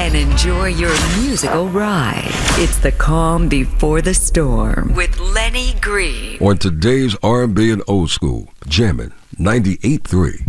and enjoy your musical ride. It's the calm before the storm with Lenny Green. On today's R&B and Old School, jamming 98.3.